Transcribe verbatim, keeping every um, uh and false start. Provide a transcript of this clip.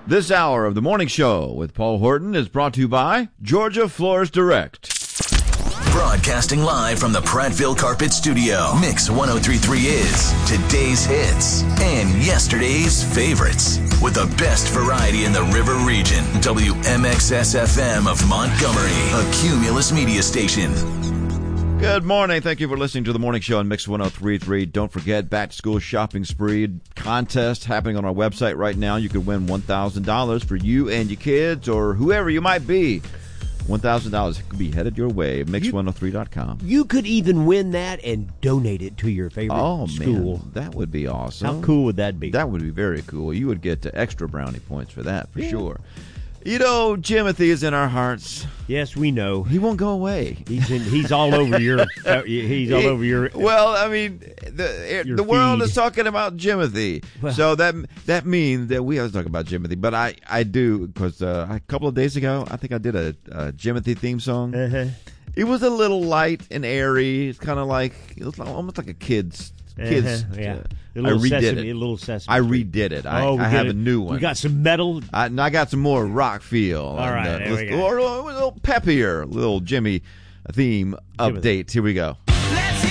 This hour of the morning show with Paul Horton is brought to you by Georgia Floors Direct. Broadcasting live from the Prattville Carpet Studio, Mix ten thirty-three is today's hits and yesterday's favorites. With the best variety in the River Region, W M X S F M of Montgomery, a Cumulus media station. Good morning. Thank you for listening to the morning show on Mix ten thirty-three. Don't forget, back to school shopping spree contest happening on our website right now. You could win one thousand dollars for you and your kids or whoever you might be. one thousand dollars could be headed your way. Mix ten three dot com. You could even win that and donate it to your favorite oh, school. Man, that would be awesome. How cool would that be? That would be very cool. You would get extra brownie points for that, for yeah. sure. You know, Jimothy is in our hearts. Yes, we know. He won't go away. He's in, he's all over your. Uh, he's all over your. Well, I mean, the the world is talking about Jimothy, well, so that that means that we always talk about Jimothy. But I I do because uh, a couple of days ago, I think I did a, a Jimothy theme song. Uh-huh. It was a little light and airy. It's kind of like it was almost like a kid's. Kids, uh-huh, yeah. Uh, a little I redid sesame, it. A little sesame. I redid it. I, oh, I have it. a new one. We got some metal. I, and I got some more rock feel. All right, and, uh, there we go. Or a little peppier, little Jimmy theme Jimmy. update. Here we go.